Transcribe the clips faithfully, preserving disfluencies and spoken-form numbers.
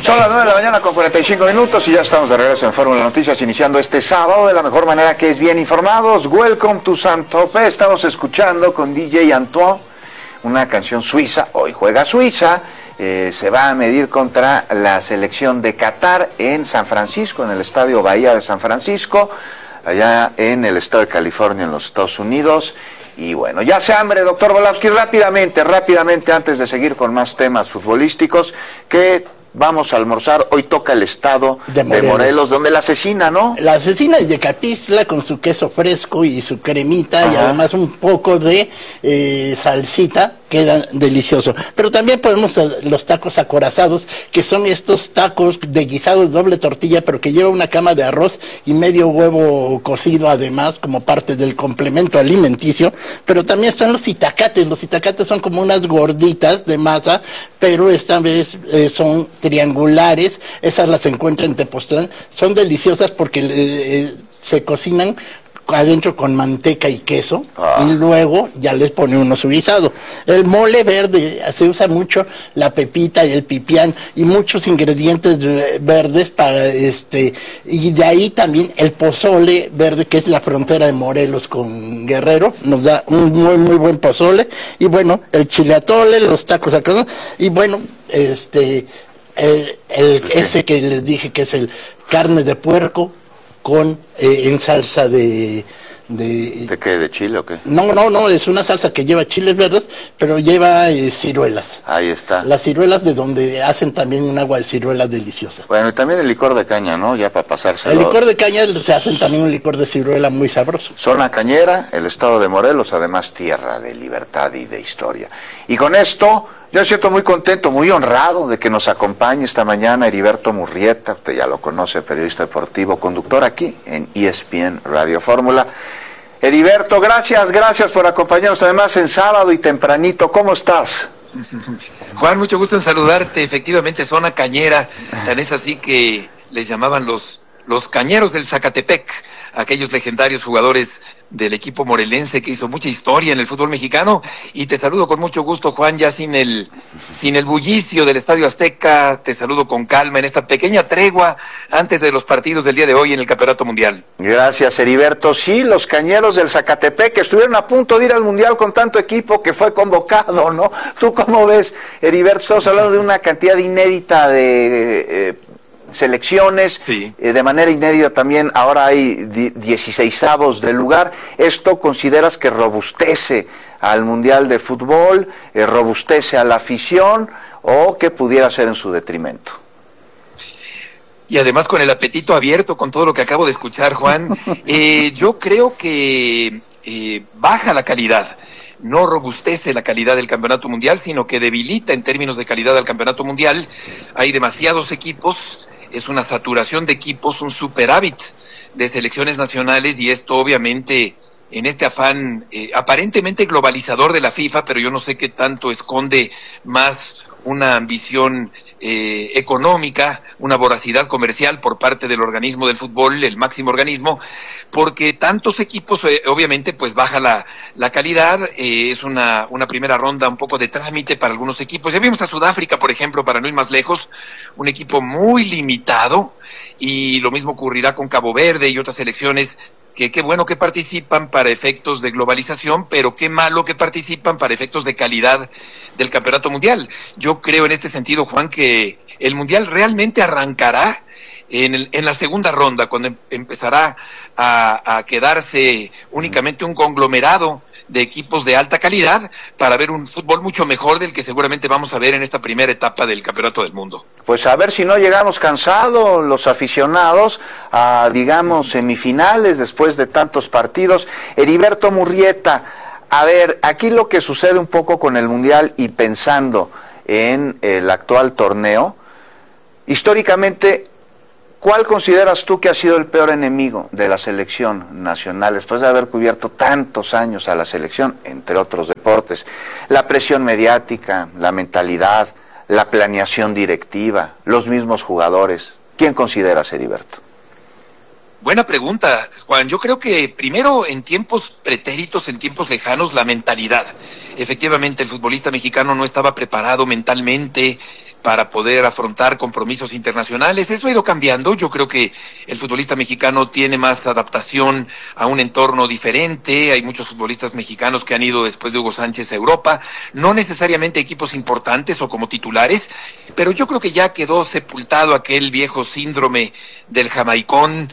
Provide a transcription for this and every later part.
Son las nueve de la mañana con cuarenta y cinco minutos y ya estamos de regreso en Fórmula Noticias, iniciando este sábado de la mejor manera, que es bien informados. Welcome to Saint-Tropez. Estamos escuchando con D J Antoine una canción suiza. Hoy juega Suiza, eh, se va a medir contra la selección de Qatar en San Francisco, en el Estadio Bahía de San Francisco, allá en el estado de California, en los Estados Unidos. Y bueno, ya se hambre, doctor Volowski, rápidamente, rápidamente, antes de seguir con más temas futbolísticos, que vamos a almorzar. Hoy toca el estado de Morelos, de Morelos donde la asesina, ¿no? La asesina es Yecapistla, con su queso fresco y su cremita. Ajá. Y además un poco de eh, salsita, queda delicioso. Pero también podemos los tacos acorazados, que son estos tacos de guisado de doble tortilla, pero que lleva una cama de arroz y medio huevo cocido además, como parte del complemento alimenticio. Pero también están los itacates. Los itacates son como unas gorditas de masa, pero esta vez eh, son triangulares. Esas las encuentro en Tepoztlán. Son deliciosas porque eh, se cocinan adentro con manteca y queso, ah. y luego ya les pone uno su guisado. El mole verde, se usa mucho la pepita y el pipián y muchos ingredientes verdes para este, y de ahí también el pozole verde, que es la frontera de Morelos con Guerrero, nos da un muy muy buen pozole. Y bueno, el chile atole, los tacos acá, y bueno, este el, el ese que les dije que es el carne de puerco con eh, en salsa de, de... ¿De qué? ¿De chile o qué? No, no, no, es una salsa que lleva chiles verdes, pero lleva eh, ciruelas. Ahí está. Las ciruelas, de donde hacen también un agua de ciruelas deliciosa. Bueno, y también el licor de caña, ¿no? Ya para pasárselo. El licor de caña, se hacen también un licor de ciruela muy sabroso. Zona cañera, el estado de Morelos, además tierra de libertad y de historia. Y con esto, yo me siento muy contento, muy honrado de que nos acompañe esta mañana Heriberto Murrieta. Usted ya lo conoce, periodista deportivo, conductor aquí en E S P N Radio Fórmula. Heriberto, gracias, gracias por acompañarnos, además en sábado y tempranito. ¿Cómo estás? Juan, mucho gusto en saludarte. Efectivamente, zona cañera, tan es así que les llamaban los, los cañeros del Zacatepec, aquellos legendarios jugadores del equipo morelense que hizo mucha historia en el fútbol mexicano. Y te saludo con mucho gusto, Juan, ya sin el sin el bullicio del Estadio Azteca. Te saludo con calma en esta pequeña tregua antes de los partidos del día de hoy en el Campeonato Mundial. Gracias, Heriberto. Sí, los cañeros del Zacatepec que estuvieron a punto de ir al Mundial con tanto equipo que fue convocado, ¿no? ¿Tú cómo ves, Heriberto? Estamos hablando de una cantidad inédita de eh, selecciones, sí. eh, de manera inédita también, ahora hay dieciseisavos de lugar. ¿Esto consideras que robustece al Mundial de Fútbol, eh, robustece a la afición, o que pudiera ser en su detrimento? Y además con el apetito abierto, con todo lo que acabo de escuchar, Juan, eh, yo creo que eh, baja la calidad. No robustece la calidad del campeonato mundial, sino que debilita en términos de calidad al campeonato mundial. Hay demasiados equipos, es una saturación de equipos, un superávit de selecciones nacionales, y esto obviamente en este afán eh, aparentemente globalizador de la FIFA, pero yo no sé qué tanto esconde más una ambición eh, económica, una voracidad comercial por parte del organismo del fútbol, el máximo organismo, porque tantos equipos eh, obviamente pues baja la, la calidad. Eh, es una, una primera ronda un poco de trámite para algunos equipos. Ya vimos a Sudáfrica, por ejemplo, para no ir más lejos, un equipo muy limitado, y lo mismo ocurrirá con Cabo Verde y otras selecciones que qué bueno que participan para efectos de globalización, pero qué malo que participan para efectos de calidad del campeonato mundial. Yo creo en este sentido, Juan, que el mundial realmente arrancará en, el, en la segunda ronda, cuando em, empezará a, a quedarse únicamente un conglomerado de equipos de alta calidad, para ver un fútbol mucho mejor del que seguramente vamos a ver en esta primera etapa del Campeonato del Mundo. Pues a ver si no llegamos cansados los aficionados a, digamos, semifinales después de tantos partidos. Heriberto Murrieta, a ver, aquí lo que sucede un poco con el Mundial y pensando en el actual torneo, históricamente, ¿cuál consideras tú que ha sido el peor enemigo de la selección nacional después de haber cubierto tantos años a la selección, entre otros deportes? La presión mediática, la mentalidad, la planeación directiva, los mismos jugadores. ¿Quién consideras, Heriberto? Buena pregunta, Juan. Yo creo que primero, en tiempos pretéritos, en tiempos lejanos, la mentalidad. Efectivamente, el futbolista mexicano no estaba preparado mentalmente para poder afrontar compromisos internacionales. Eso ha ido cambiando. Yo creo que el futbolista mexicano tiene más adaptación a un entorno diferente. Hay muchos futbolistas mexicanos que han ido después de Hugo Sánchez a Europa, no necesariamente equipos importantes o como titulares, pero yo creo que ya quedó sepultado aquel viejo síndrome del jamaicón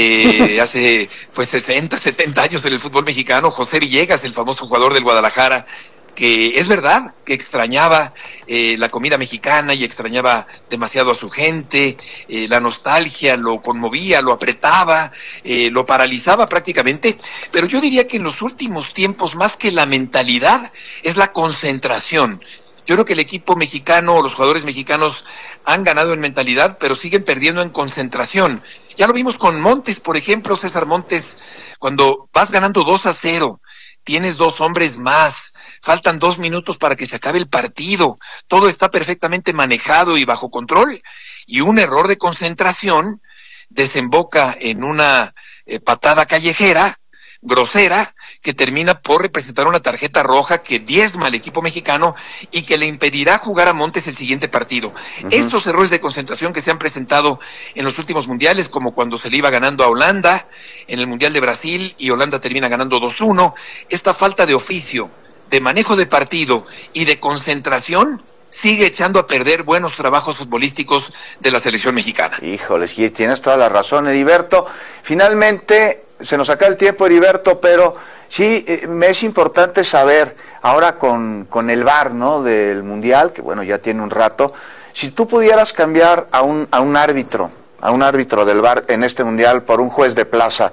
de hace pues sesenta, setenta años en el fútbol mexicano. José Villegas, el famoso jugador del Guadalajara, que es verdad que extrañaba eh, la comida mexicana y extrañaba demasiado a su gente, eh, la nostalgia lo conmovía, lo apretaba, eh, lo paralizaba prácticamente, pero yo diría que en los últimos tiempos, más que la mentalidad, es la concentración. Yo creo que el equipo mexicano o los jugadores mexicanos han ganado en mentalidad, pero siguen perdiendo en concentración. Ya lo vimos con Montes, por ejemplo, César Montes, cuando vas ganando dos a cero, tienes dos hombres más, faltan dos minutos para que se acabe el partido, todo está perfectamente manejado y bajo control, y un error de concentración desemboca en una eh, patada callejera, grosera, que termina por representar una tarjeta roja que diezma al equipo mexicano y que le impedirá jugar a Montes el siguiente partido. Uh-huh. Estos errores de concentración que se han presentado en los últimos mundiales, como cuando se le iba ganando a Holanda en el Mundial de Brasil y Holanda termina ganando dos uno, esta falta de oficio, de manejo de partido y de concentración sigue echando a perder buenos trabajos futbolísticos de la selección mexicana. Híjoles, y tienes toda la razón, Heriberto. Finalmente, se nos acaba el tiempo, Heriberto, pero sí, eh, me es importante saber, ahora con, con el V A R, ¿no?, del Mundial, que bueno, ya tiene un rato, si tú pudieras cambiar a un, a un árbitro, a un árbitro del V A R en este Mundial por un juez de plaza,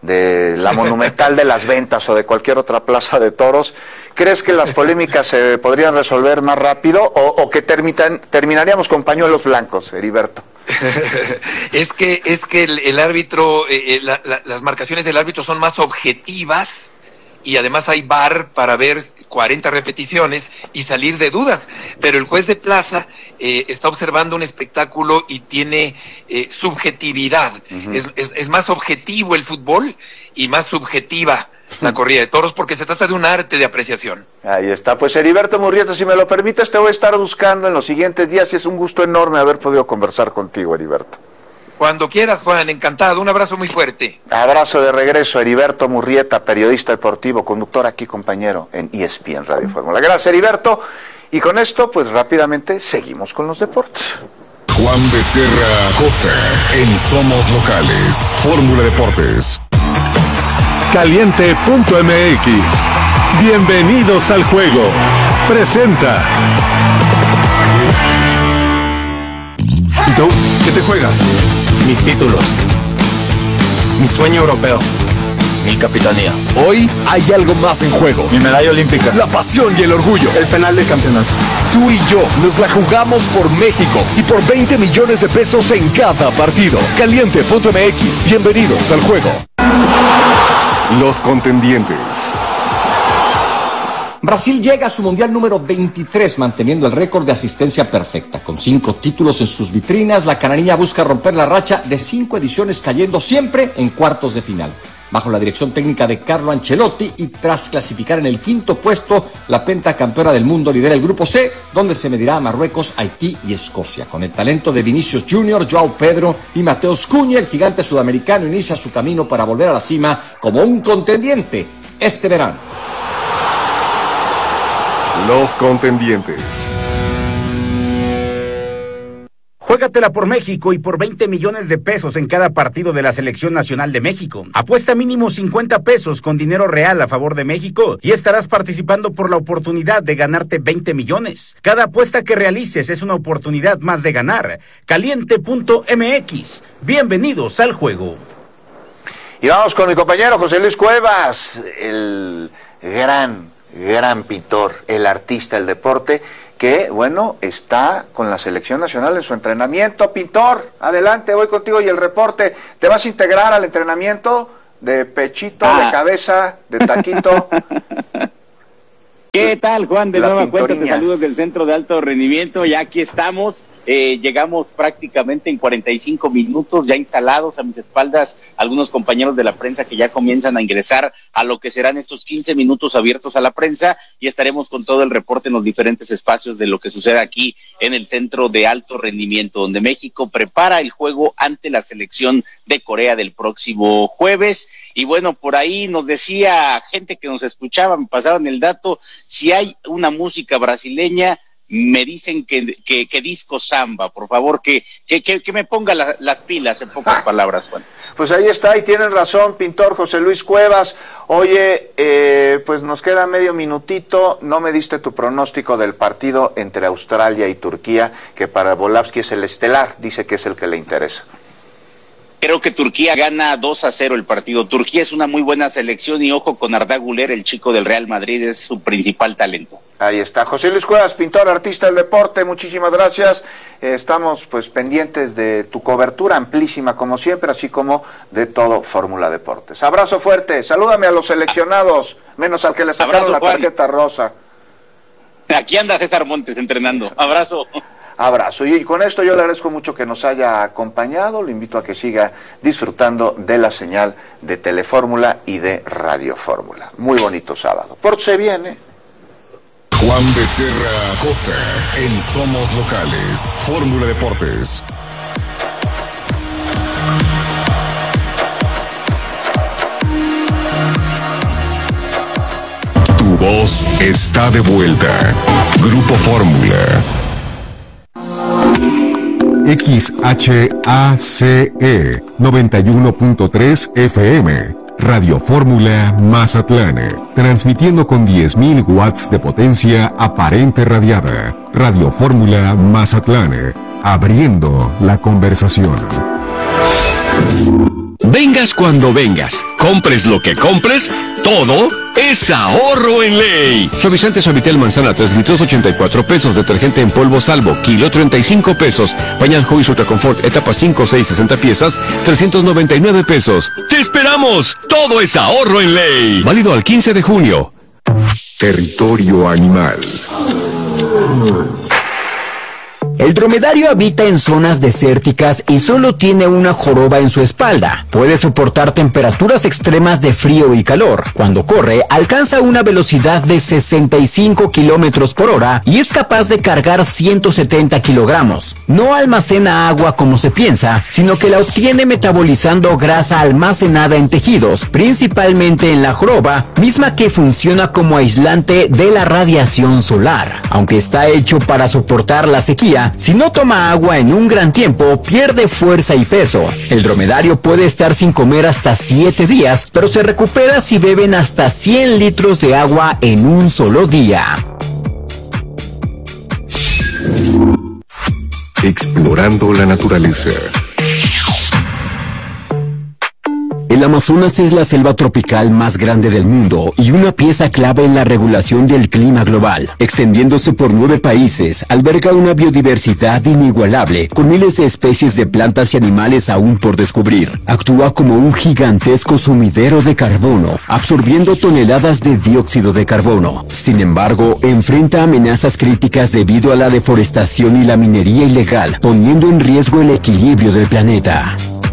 de la Monumental de las Ventas o de cualquier otra plaza de toros, ¿crees que las polémicas se podrían resolver más rápido o, o que termitan, terminaríamos con pañuelos blancos, Heriberto? es que es que el, el árbitro, eh, la, la, las marcaciones del árbitro son más objetivas y además hay V A R para ver cuarenta repeticiones y salir de dudas, pero el juez de plaza eh, está observando un espectáculo y tiene eh, subjetividad. Uh-huh. es, es, es más objetivo el fútbol y más subjetiva la corrida de toros, porque se trata de un arte de apreciación. Ahí está, pues Heriberto Murrieta, si me lo permites, te voy a estar buscando en los siguientes días y es un gusto enorme haber podido conversar contigo, Heriberto. Cuando quieras, Juan, encantado, un abrazo muy fuerte. Abrazo de regreso, Heriberto Murrieta, periodista deportivo, conductor aquí, compañero, en E S P N Radio Fórmula. Gracias, Heriberto, y con esto, pues rápidamente, seguimos con los deportes. Juan Becerra Costa, en Somos Locales, Fórmula Deportes. Caliente punto M X. Bienvenidos al juego. Presenta. ¿Y tú? ¿Qué te juegas? Mis títulos. Mi sueño europeo. Mi capitanía. Hoy hay algo más en juego. Mi medalla olímpica. La pasión y el orgullo. El penal de campeonato. Tú y yo nos la jugamos por México y por veinte millones de pesos en cada partido. Caliente punto M X. Bienvenidos al juego. Los contendientes. Brasil llega a su mundial número veintitrés, manteniendo el récord de asistencia perfecta. Con cinco títulos en sus vitrinas, la canariña busca romper la racha de cinco ediciones, cayendo siempre en cuartos de final. Bajo la dirección técnica de Carlo Ancelotti y tras clasificar en el quinto puesto, la pentacampeona del mundo lidera el grupo C, donde se medirá a Marruecos, Haití y Escocia. Con el talento de Vinicius Junior, Joao Pedro y Mateus Cunha, el gigante sudamericano inicia su camino para volver a la cima como un contendiente este verano. Los contendientes. Juégatela por México y por veinte millones de pesos en cada partido de la Selección Nacional de México. Apuesta mínimo cincuenta pesos con dinero real a favor de México y estarás participando por la oportunidad de ganarte veinte millones. Cada apuesta que realices es una oportunidad más de ganar. Caliente punto M X. Bienvenidos al juego. Y vamos con mi compañero José Luis Cuevas, el gran, gran pintor, el artista del deporte, que, bueno, está con la selección nacional en su entrenamiento. Pintor, adelante, voy contigo y el reporte. ¿Te vas a integrar al entrenamiento de pechito, ah. de cabeza, de taquito? ¿Qué tal, Juan? De la nueva cuenta te saludo del Centro de Alto Rendimiento y aquí estamos Eh, llegamos prácticamente en cuarenta y cinco minutos, ya instalados a mis espaldas algunos compañeros de la prensa que ya comienzan a ingresar a lo que serán estos quince minutos abiertos a la prensa, y estaremos con todo el reporte en los diferentes espacios de lo que sucede aquí en el Centro de Alto Rendimiento, donde México prepara el juego ante la selección de Corea del próximo jueves. Y bueno, por ahí nos decía gente que nos escuchaba, me pasaron el dato, si hay una música brasileña, me dicen que, que, que disco samba, por favor, que, que, que, que me ponga la, las pilas, en pocas ah, palabras, Juan. Pues ahí está, y tienen razón, pintor José Luis Cuevas. Oye, eh, pues nos queda medio minutito, no me diste tu pronóstico del partido entre Australia y Turquía, que para Volapsky es el estelar, dice que es el que le interesa. Creo que Turquía gana dos a cero el partido. Turquía es una muy buena selección y ojo con Arda Güler, el chico del Real Madrid, es su principal talento. Ahí está. José Luis Cuevas, pintor, artista del deporte, muchísimas gracias. Eh, estamos pues pendientes de tu cobertura amplísima como siempre, así como de todo Fórmula Deportes. Abrazo fuerte, salúdame a los seleccionados, menos al que le sacaron Abrazo, la tarjeta Juan. rosa. Aquí anda César Montes entrenando. Abrazo. Abrazo. Y con esto yo le agradezco mucho que nos haya acompañado. Lo invito a que siga disfrutando de la señal de Telefórmula y de Radio Fórmula. Muy bonito sábado. Pórtese bien, ¿eh? Juan Becerra Costa en Somos Locales. Fórmula Deportes. Tu voz está de vuelta. Grupo Fórmula. X H A C E noventa y uno punto tres F M, Radio Fórmula Mazatlán, transmitiendo con diez mil watts de potencia aparente radiada. Radio Fórmula Mazatlán, abriendo la conversación. Vengas cuando vengas, compres lo que compres, todo es ahorro en ley. Suavizante Suavitel Manzana tres litros, ochenta y cuatro pesos. Detergente en polvo Salvo, kilo, treinta y cinco pesos. Pañal Joyce Ultra Confort, etapa cinco, seis, sesenta piezas, trescientos noventa y nueve pesos. ¡Te esperamos! Todo es ahorro en ley. Válido al quince de junio. Territorio animal. El dromedario habita en zonas desérticas y solo tiene una joroba en su espalda. Puede soportar temperaturas extremas de frío y calor. Cuando corre, alcanza una velocidad de sesenta y cinco kilómetros por hora y es capaz de cargar ciento setenta kilogramos. No almacena agua como se piensa, sino que la obtiene metabolizando grasa almacenada en tejidos, principalmente en la joroba, misma que funciona como aislante de la radiación solar. Aunque está hecho para soportar la sequía, si no toma agua en un gran tiempo, pierde fuerza y peso. El dromedario puede estar sin comer hasta siete días, pero se recupera si beben hasta cien litros de agua en un solo día. Explorando la naturaleza. El Amazonas es la selva tropical más grande del mundo y una pieza clave en la regulación del clima global. Extendiéndose por nueve países, alberga una biodiversidad inigualable, con miles de especies de plantas y animales aún por descubrir. Actúa como un gigantesco sumidero de carbono, absorbiendo toneladas de dióxido de carbono. Sin embargo, enfrenta amenazas críticas debido a la deforestación y la minería ilegal, poniendo en riesgo el equilibrio del planeta.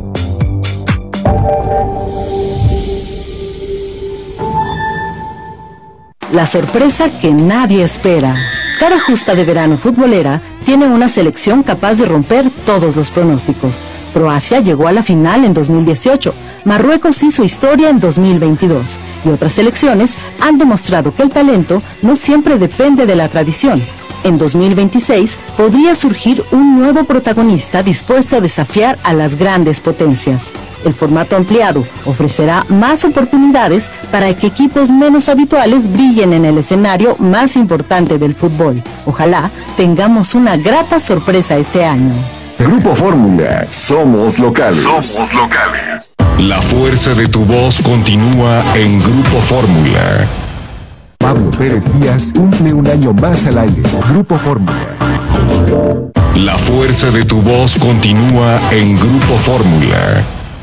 La sorpresa que nadie espera. Cada justa de verano futbolera tiene una selección capaz de romper todos los pronósticos. Croacia llegó a la final en dos mil dieciocho, Marruecos hizo historia en dos mil veintidós y otras selecciones han demostrado que el talento no siempre depende de la tradición. En dos mil veintiséis podría surgir un nuevo protagonista dispuesto a desafiar a las grandes potencias. El formato ampliado ofrecerá más oportunidades para que equipos menos habituales brillen en el escenario más importante del fútbol. Ojalá tengamos una grata sorpresa este año. Grupo Fórmula, somos locales. Somos locales. La fuerza de tu voz continúa en Grupo Fórmula. Pablo Pérez Díaz cumple un año más al aire. Grupo Fórmula. La fuerza de tu voz continúa en Grupo Fórmula.